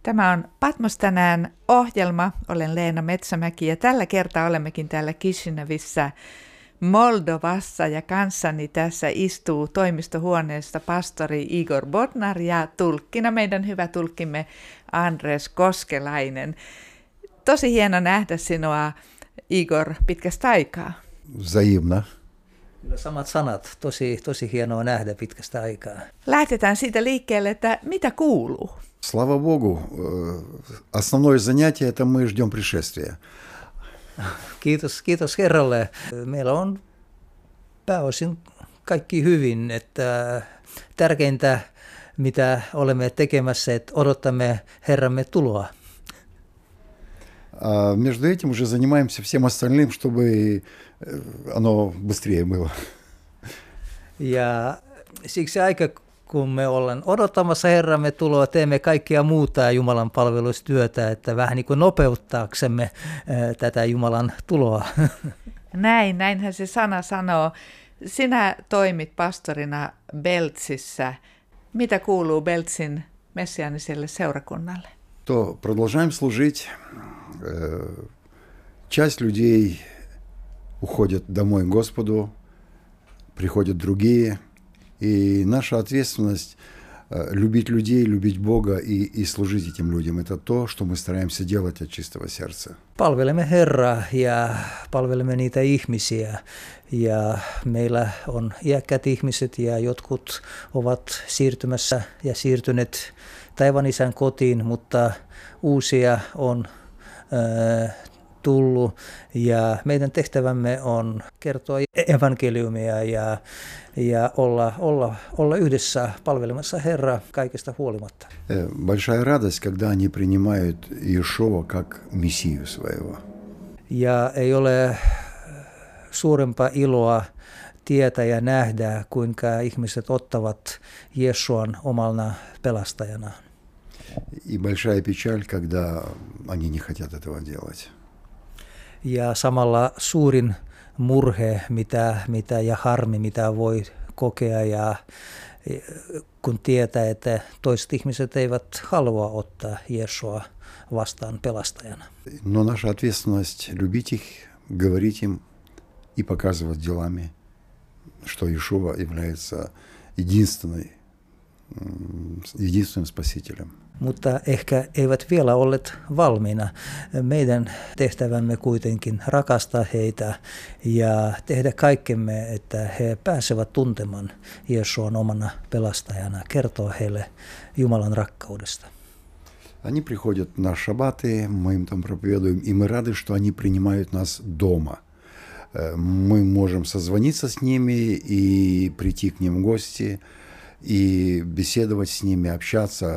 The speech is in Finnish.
Tämä on Patmos tänään ohjelma. Olen Leena Metsämäki ja tällä kertaa olemmekin täällä Kishinevissä Moldovassa ja kanssani tässä istuu toimistohuoneessa pastori Igor Bodnar ja tulkkina meidän hyvä tulkkimme Andres Koskelainen. Tosi hieno nähdä sinua, Igor, pitkästä aikaa. Взаимно. Kyllä samat sanat. Tosi hienoa nähdä pitkästä aikaa. Lähdetään siitä liikkeelle, että mitä kuuluu? Слава Богу, основное занятие – это мы ждем пришествия. Kiitos Herralle. Meillä on pääosin kaikki hyvin, että tärkeintä mitä olemme tekemässä, että odotamme Herramme tuloa. А между этим уже занимаемся всем остальным, чтобы оно быстрее было. Ja siksi aika kun me ollaan odottamassa Herramme tuloa, teemme kaikkia muuta Jumalan palvelustyötä, että vähän niin kuin nopeuttaaksemme tätä Jumalan tuloa. Näinhän se sana sanoo. Sinä toimit pastorina Beltsissä. Mitä kuuluu Beltsin messiaaniselle seurakunnalle? То продолжаем служить. Часть людей уходят домой к Господу, приходят другие. И наша ответственность любить людей, любить Бога и служить этим людям. Это то, что мы стараемся делать от чистого сердца. Palvelemme Herraa ja palvelemme niitä ihmisiä. Ja meillä on iäkkäät ihmiset ja jotkut ovat siirtymässä ja siirtyneet taivaan Isän kotiin, mutta uusia on tullut ja meidän tehtävämme on kertoa evankeliumia ja olla yhdessä palvelemassa Herraa kaikesta huolimatta. Большая радость, когда они принимают Иешуа как мессию своего. Ja ei ole suurempaa iloa tietää ja nähdä, kuinka ihmiset ottavat Jeesuan omana pelastajanaan. И большая печаль, когда они не хотят этого делать. Ja samalla suurin murhe mitä ja harmi, mitä voi kokea, ja kun tietää, että toiset ihmiset eivät halua ottaa Jeesua vastaan pelastajana. Но наша ответственность любить их, говорить им и показывать делами, что Иешуа является единственным спасителем. Mutta ehkä eivät vielä olleet valmiina. Meidän tehtävämme kuitenkin rakastaa heitä ja tehdä kaikkemme, että he pääsevät tuntemaan Jeesuan omana pelastajana, kertoa heille Jumalan rakkaudesta. Они приходят на шаббаты, мы им там проповедуем, и мы рады, что они принимают нас дома. Мы можем созвониться с ними и прийти к ним в гости, и беседовать с ними, общаться.